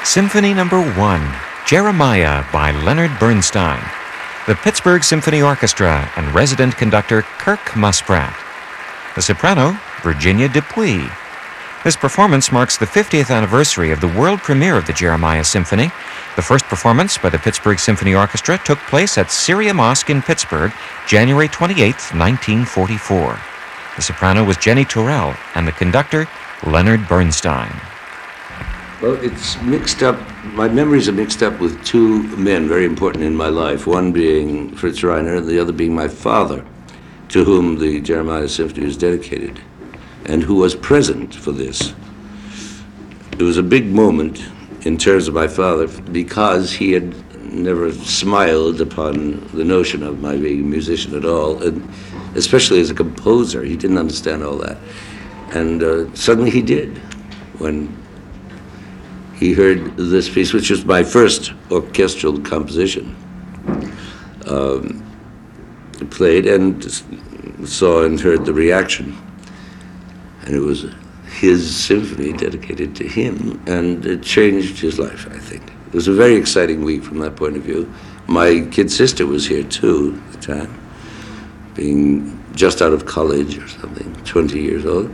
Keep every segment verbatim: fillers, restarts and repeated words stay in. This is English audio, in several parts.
Symphony Number One, Jeremiah by Leonard Bernstein. The Pittsburgh Symphony Orchestra and resident conductor Kirk Musprat. The soprano, Virginia Dupuis. This performance marks the fiftieth anniversary of the world premiere of the Jeremiah Symphony. The first performance by the Pittsburgh Symphony Orchestra took place at Syria Mosque in Pittsburgh, January twenty-eighth, nineteen forty-four. The soprano was Jenny Turrell, and the conductor, Leonard Bernstein. Well, it's mixed up, my memories are mixed up with two men very important in my life, one being Fritz Reiner and the other being my father, to whom the Jeremiah Symphony is dedicated, and who was present for this. It was a big moment in terms of my father because he had never smiled upon the notion of my being a musician at all, and especially as a composer. He didn't understand all that. And uh, suddenly he did when he heard this piece, which was my first orchestral composition, um, played, and saw and heard the reaction. And it was his symphony dedicated to him, and it changed his life, I think. It was a very exciting week from that point of view. My kid sister was here too at the time, being just out of college or something, twenty years old.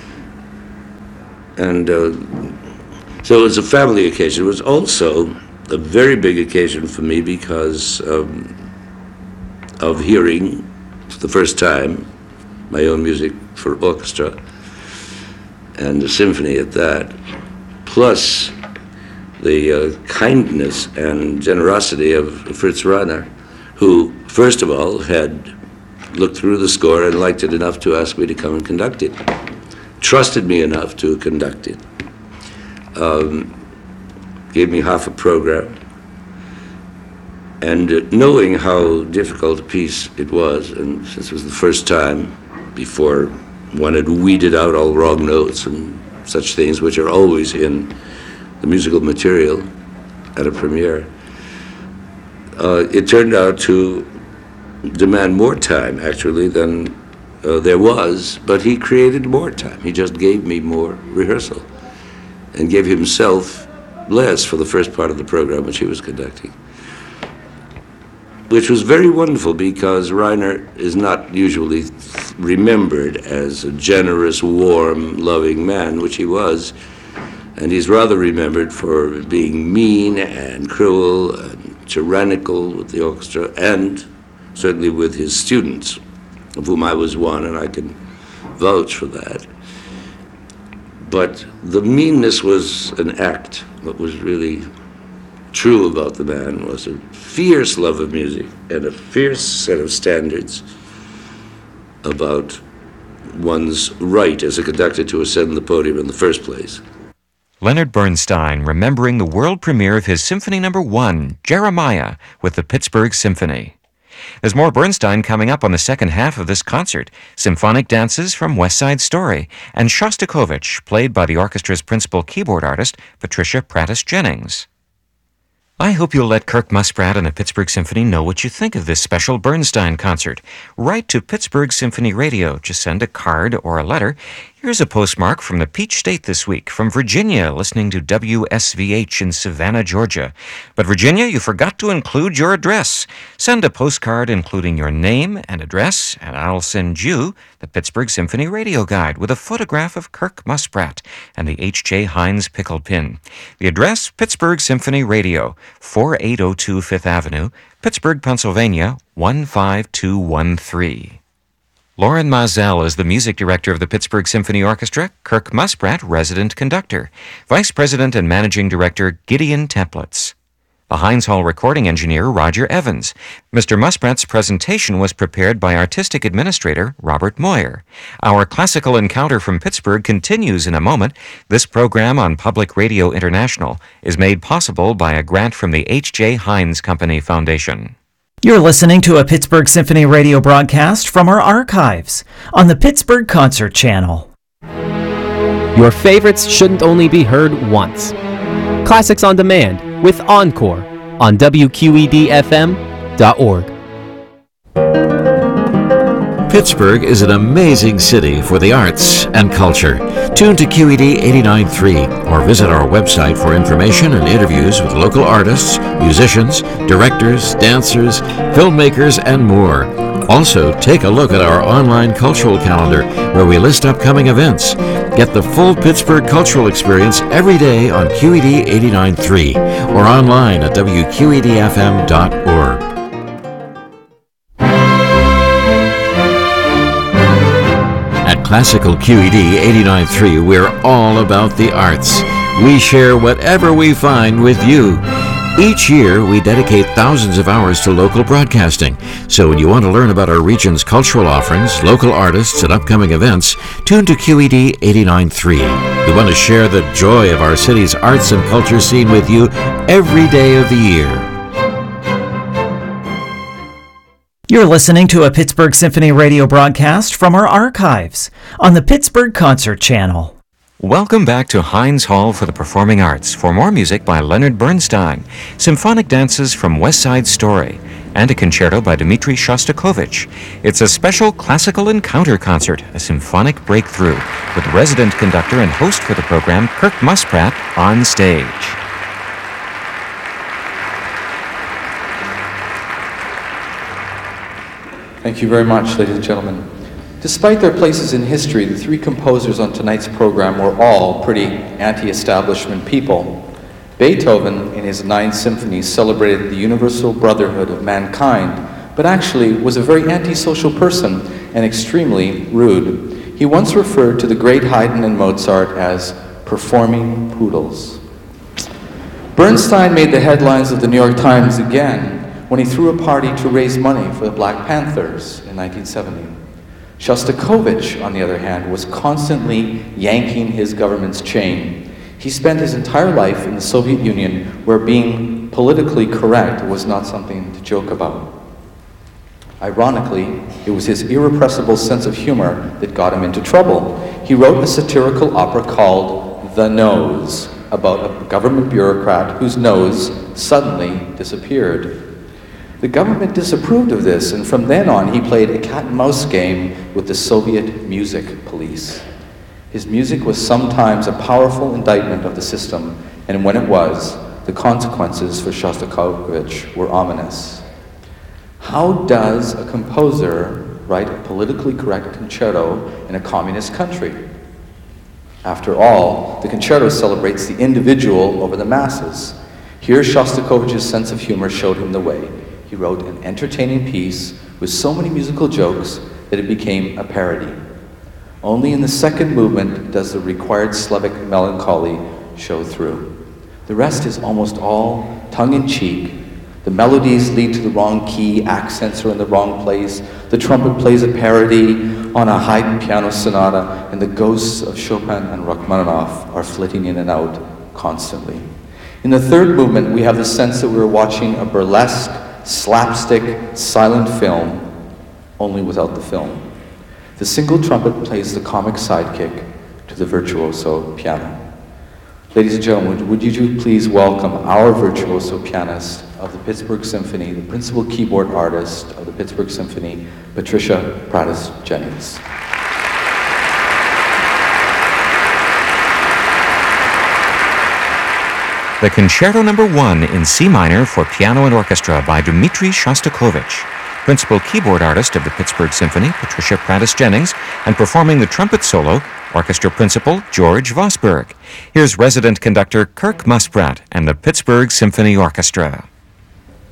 And uh, so it was a family occasion. It was also a very big occasion for me because um, of hearing for the first time my own music for orchestra, and the symphony at that, plus the uh, kindness and generosity of Fritz Reiner, who, first of all, had looked through the score and liked it enough to ask me to come and conduct it, trusted me enough to conduct it, um, gave me half a program, and uh, knowing how difficult a piece it was, and since it was the first time before one had weeded out all wrong notes and such things, which are always in the musical material at a premiere, uh, it turned out to demand more time, actually, than uh, there was, but he created more time. He just gave me more rehearsal and gave himself less for the first part of the program which he was conducting, which was very wonderful because Reiner is not usually remembered as a generous, warm, loving man, which he was, and he's rather remembered for being mean and cruel and tyrannical with the orchestra, and certainly with his students, of whom I was one, and I can vouch for that. But the meanness was an act. What was really true about the man was a fierce love of music and a fierce set of standards about one's right as a conductor to ascend the podium in the first place. Leonard Bernstein remembering the world premiere of his Symphony Number One, Jeremiah, with the Pittsburgh Symphony. There's more Bernstein coming up on the second half of this concert. Symphonic dances from West Side Story, and Shostakovich, played by the orchestra's principal keyboard artist, Patricia Prattis Jennings. I hope you'll let Kirk Musprat and the Pittsburgh Symphony know what you think of this special Bernstein concert. Write to Pittsburgh Symphony Radio. Just send a card or a letter. Here's a postmark from the Peach State this week, from Virginia, listening to W S V H in Savannah, Georgia. But Virginia, you forgot to include your address. Send a postcard including your name and address, and I'll send you the Pittsburgh Symphony Radio Guide with a photograph of Kirk Musprat and the H J Heinz pickle pin. The address, Pittsburgh Symphony Radio, forty-eight oh two Fifth Avenue, Pittsburgh, Pennsylvania, one five two one three. Lauren Mazel is the music director of the Pittsburgh Symphony Orchestra, Kirk Musprat, resident conductor. Vice President and Managing Director, Gideon Templitz. The Heinz Hall recording engineer, Roger Evans. Mister Musprat's presentation was prepared by Artistic Administrator, Robert Moyer. Our classical encounter from Pittsburgh continues in a moment. This program on Public Radio International is made possible by a grant from the H J Heinz Company Foundation. You're listening to a Pittsburgh Symphony radio broadcast from our archives on the Pittsburgh Concert Channel. Your favorites shouldn't only be heard once. Classics on Demand with Encore on W Q E D F M dot org. Pittsburgh is an amazing city for the arts and culture. Tune to Q E D eighty-nine point three or visit our website for information and interviews with local artists, musicians, directors, dancers, filmmakers, and more. Also, take a look at our online cultural calendar where we list upcoming events. Get the full Pittsburgh cultural experience every day on Q E D eighty-nine point three or online at W Q E D F M dot org. At Classical Q E D eighty-nine point three, we're all about the arts. We share whatever we find with you. Each year, we dedicate thousands of hours to local broadcasting. So when you want to learn about our region's cultural offerings, local artists, and upcoming events, tune to Q E D eighty-nine point three. We want to share the joy of our city's arts and culture scene with you every day of the year. You're listening to a Pittsburgh Symphony radio broadcast from our archives on the Pittsburgh Concert Channel. Welcome back to Heinz Hall for the Performing Arts for more music by Leonard Bernstein, symphonic dances from West Side Story, and a concerto by Dmitri Shostakovich. It's a special classical encounter concert, a symphonic breakthrough, with resident conductor and host for the program, Kirk Muspratt, on stage. Thank you very much, ladies and gentlemen. Despite their places in history, the three composers on tonight's program were all pretty anti-establishment people. Beethoven, in his nine symphonies, celebrated the universal brotherhood of mankind, but actually was a very antisocial person and extremely rude. He once referred to the great Haydn and Mozart as performing poodles. Bernstein made the headlines of the New York Times again when he threw a party to raise money for the Black Panthers in nineteen seventy. Shostakovich, on the other hand, was constantly yanking his government's chain. He spent his entire life in the Soviet Union, where being politically correct was not something to joke about. Ironically, it was his irrepressible sense of humor that got him into trouble. He wrote a satirical opera called The Nose, about a government bureaucrat whose nose suddenly disappeared. The government disapproved of this, and from then on he played a cat-and-mouse game with the Soviet music police. His music was sometimes a powerful indictment of the system, and when it was, the consequences for Shostakovich were ominous. How does a composer write a politically correct concerto in a communist country? After all, the concerto celebrates the individual over the masses. Here, Shostakovich's sense of humor showed him the way. He wrote an entertaining piece with so many musical jokes that it became a parody. Only in the second movement does the required Slavic melancholy show through. The rest is almost all tongue-in-cheek. The melodies lead to the wrong key, accents are in the wrong place, the trumpet plays a parody on a Haydn piano sonata, and the ghosts of Chopin and Rachmaninoff are flitting in and out constantly. In the third movement, we have the sense that we're watching a burlesque, slapstick, silent film, only without the film. The single trumpet plays the comic sidekick to the virtuoso piano. Ladies and gentlemen, would you please welcome our virtuoso pianist of the Pittsburgh Symphony, the principal keyboard artist of the Pittsburgh Symphony, Patricia Prattis Jennings. The Concerto Number One in C minor for piano and orchestra by Dmitri Shostakovich, principal keyboard artist of the Pittsburgh Symphony, Patricia Prattis Jennings, and performing the trumpet solo, orchestra principal George Vosburgh. Here's resident conductor Kirk Muspratt and the Pittsburgh Symphony Orchestra.